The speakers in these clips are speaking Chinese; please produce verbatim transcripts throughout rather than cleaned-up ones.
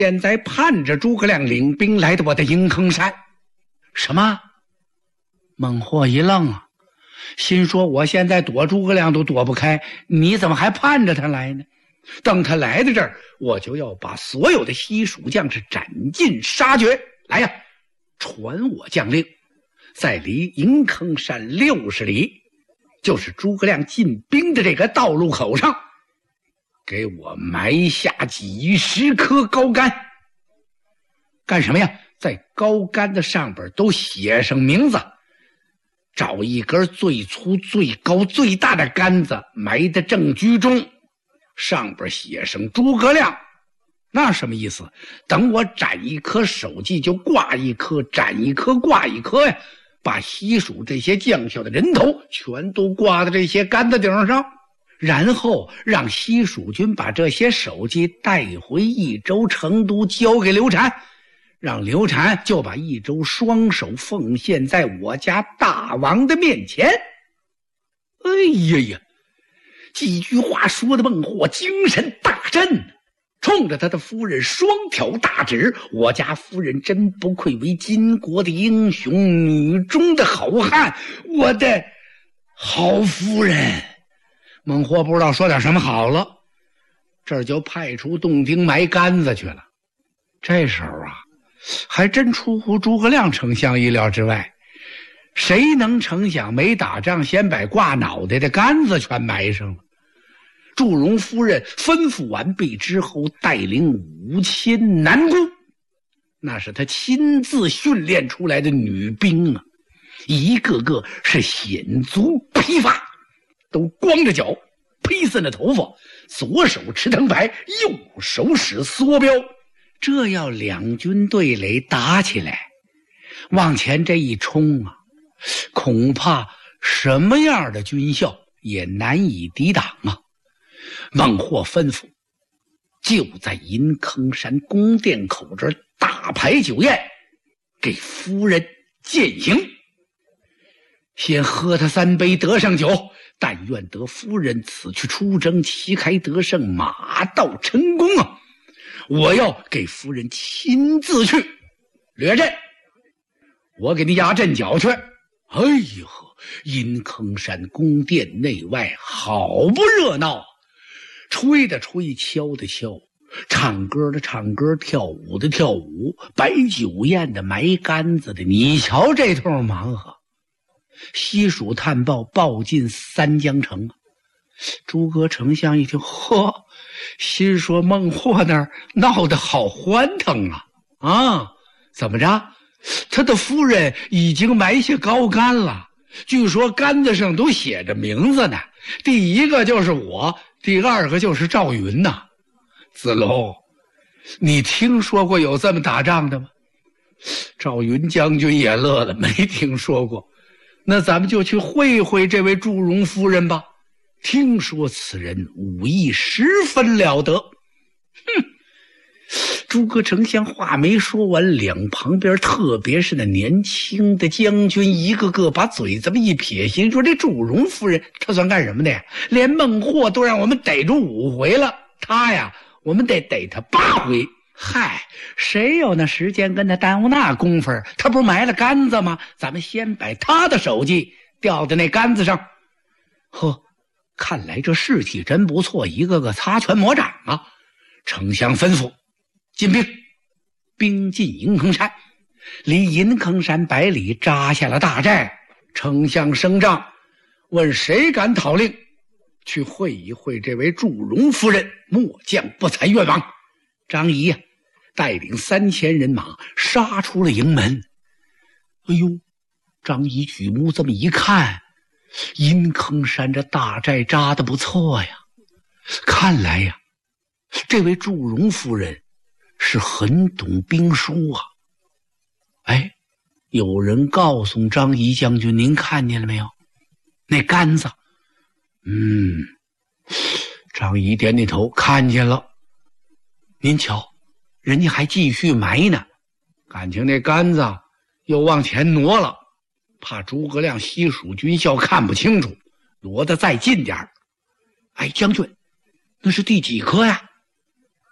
现在盼着诸葛亮领兵来到我的营坑山。什么？孟获一愣啊，心说我现在躲诸葛亮都躲不开，你怎么还盼着他来呢？等他来到这儿，我就要把所有的西蜀将士斩尽杀绝。来呀，传我将令，在离营坑山六十里，就是诸葛亮进兵的这个道路口上，给我埋下几十棵高杆。干什么呀？在高杆的上边都写上名字，找一根最粗最高最大的杆子埋在正居中，上边写上诸葛亮。那什么意思？等我斩一颗首级就挂一颗，斩一颗挂一颗呀，把西蜀这些将校的人头全都挂在这些杆子顶上，然后让西蜀军把这些首级带回益州成都，交给刘禅，让刘禅就把益州双手奉献在我家大王的面前。哎呀呀，几句话说的孟获精神大振，冲着他的夫人双挑大指：我家夫人真不愧为金国的英雄，女中的好汉，我的好夫人。孟获不知道说点什么好了，这儿就派出洞丁埋杆子去了。这时候啊，还真出乎诸葛亮丞相意料之外，谁能成想没打仗先把挂脑袋的杆子全埋上了。祝融夫人吩咐完毕之后，带领五千男姑，那是他亲自训练出来的女兵啊，一个个是显足披发，都光着脚，披散着头发，左手持藤牌，右手使梭镖。这要两军对垒打起来，往前这一冲啊，恐怕什么样的军校也难以抵挡啊。孟获吩咐，就在银坑山宫殿口这儿大排酒宴，给夫人饯行。先喝他三杯得胜酒，但愿得夫人此去出征，旗开得胜，马到成功啊！我要给夫人亲自去掠阵，我给你压阵脚去。哎呦呵，银坑山宫殿内外好不热闹，吹的吹，敲的敲，唱歌的唱歌，跳舞的跳舞，摆酒宴的，埋杆子的，你瞧这通忙活。西蜀探报报进三江城，诸葛丞相一听，嚯，心说孟获那儿闹得好欢腾啊！啊，怎么着？他的夫人已经埋下高杆了，据说杆子上都写着名字呢。第一个就是我，第二个就是赵云呐。子龙，你听说过有这么打仗的吗？赵云将军也乐了，没听说过。那咱们就去会会这位祝融夫人吧，听说此人武艺十分了得。哼！诸葛丞相话没说完，两旁边特别是那年轻的将军一个个把嘴这么一撇，心说这祝融夫人她算干什么的呀？连孟获都让我们逮住五回了，她呀我们得逮她八回。嗨，谁有那时间跟他耽误那功夫？他不是埋了杆子吗？咱们先把他的手机吊在那杆子上。呵，看来这士气真不错，一个个擦拳魔掌啊！丞相吩咐，进兵。兵进银坑山，离银坑山百里扎下了大寨。丞相升帐，问谁敢讨令，去会一会这位祝融夫人，末将不才愿往。张仪呀、啊，带领三千人马杀出了营门。哎呦，张仪举目这么一看，银坑山这大寨扎得不错呀，看来呀，这位祝融夫人是很懂兵书啊。哎，有人告诉张仪将军，您看见了没有？那杆子。嗯，张仪点点头，看见了。您瞧，人家还继续埋呢，感情那杆子又往前挪了，怕诸葛亮西蜀军校看不清楚，挪得再近点儿。哎，将军，那是第几颗呀？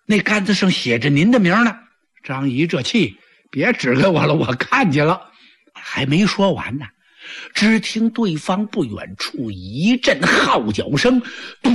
那杆子上写着您的名呢。张仪这气，别指给我了，我看见了。还没说完呢，只听对方不远处一阵号角声，嘟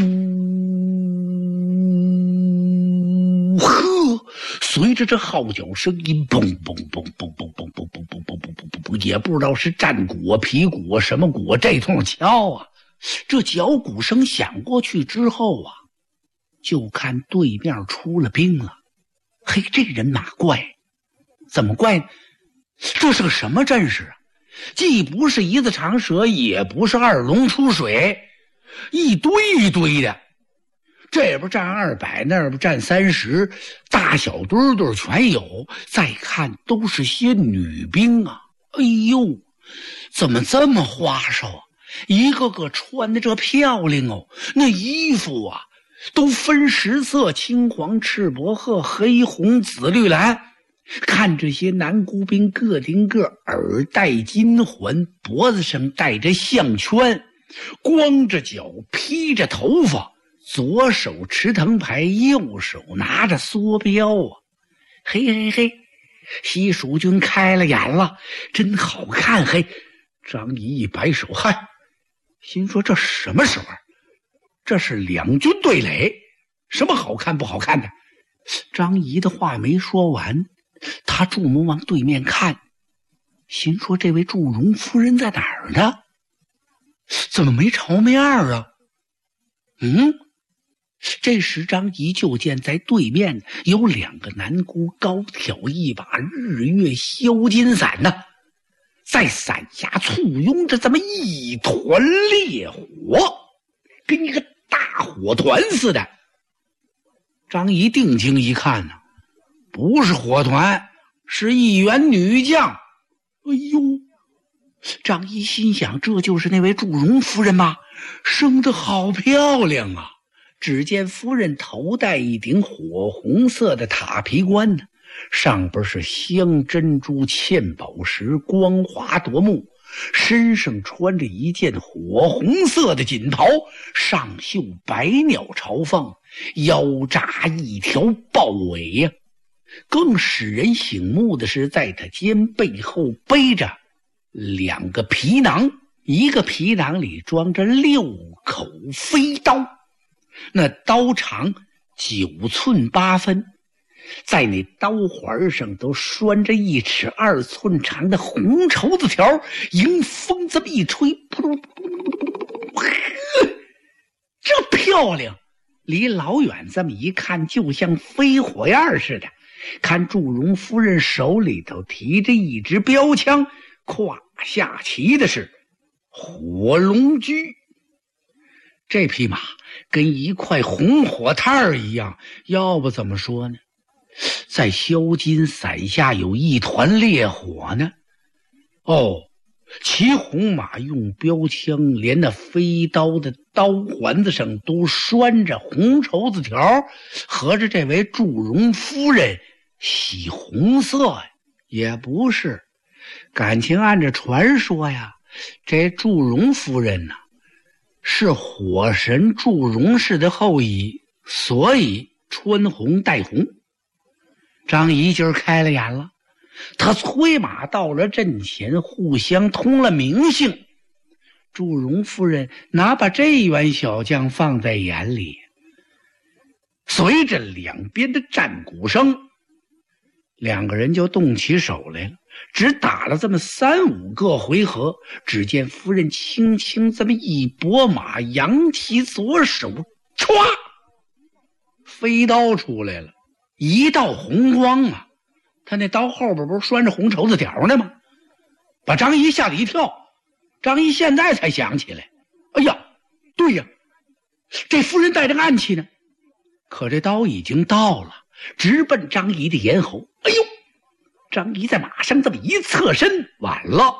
呵，随着这号角声音，嘣嘣嘣嘣嘣嘣嘣嘣嘣嘣嘣嘣嘣，也不知道是战鼓啊、皮鼓啊、什么鼓，这通敲啊。这脚鼓声响过去之后啊，就看对面出了兵了。嘿，这人哪怪？怎么怪呢？这是个什么阵势啊？既不是一字长蛇，也不是二龙出水，一堆一堆的，这边站二百，那边站三十，大小堆堆全有。再看都是些女兵啊，哎呦，怎么这么花哨啊？一个个穿的这漂亮哦，那衣服啊都分十色，青黄赤薄褐黑红紫绿蓝。看这些南孤兵个顶个耳戴金环，脖子上戴着项圈，光着脚披着头发，左手持藤牌，右手拿着梭镖啊！嘿嘿嘿，西蜀军开了眼了，真好看！嘿，张仪一摆手，嗨，心说这什么时候？这是两军对垒，什么好看不好看的？张仪的话没说完，他注目往对面看，心说这位祝融夫人在哪儿呢？怎么没朝面啊？嗯，这时张仪就见在对面有两个南孤高挑一把日月销金伞呢，在伞下簇拥着这么一团烈火，跟一个大火团似的。张仪定睛一看呢，不是火团，是一员女将。哎呦，张仪心想，这就是那位祝融夫人吗？生得好漂亮啊！只见夫人头戴一顶火红色的塔皮冠呢，上边是镶珍珠嵌宝石，光滑夺目，身上穿着一件火红色的锦袍，上绣百鸟朝凤，腰扎一条豹尾呀、啊。更使人醒目的是，在他肩背后背着两个皮囊，一个皮囊里装着六口飞刀，那刀长九寸八分，在那刀环上都拴着一尺二寸长的红绸子条，迎风这么一吹，噗噜噗噜，这漂亮！离老远这么一看，就像飞火焰似的。看祝融夫人手里头提着一支标枪，胯下骑的是火龙驹。这匹马跟一块红火炭一样，要不怎么说呢？在销金伞下有一团烈火呢。哦，骑红马用标枪，连那飞刀的刀环子上都拴着红绸子条，合着这位祝融夫人喜红色呀？也不是，感情按着传说呀，这祝融夫人呢、啊、是火神祝融氏的后裔，所以穿红戴红。张仪今儿开了眼了，他催马到了阵前，互相通了名姓。祝融夫人哪把这员小将放在眼里？随着两边的战鼓声，两个人就动起手来了，只打了这么三五个回合。只见夫人轻轻这么一拨马，扬起左手，歘，飞刀出来了，一道红光啊！他那刀后边不是拴着红绸子条呢吗？把张仪吓了一跳。张仪现在才想起来，哎呀，对呀，这夫人带着暗器呢。可这刀已经到了，直奔张仪的咽喉。哎呦！张仪在马上这么一侧身，晚了，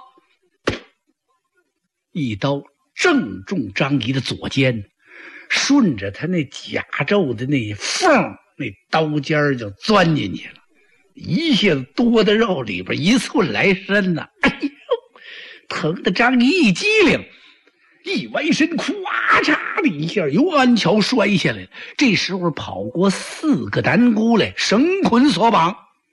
一刀正中张仪的左肩，顺着他那甲胄的那缝，那刀尖就钻进去了，一下子多的肉里边一寸来深呐、啊！哎呦，疼得张仪一激灵， 一歪身，咵嚓的一下，由鞍桥摔下来了。这时候跑过四个单姑来，绳捆索绑。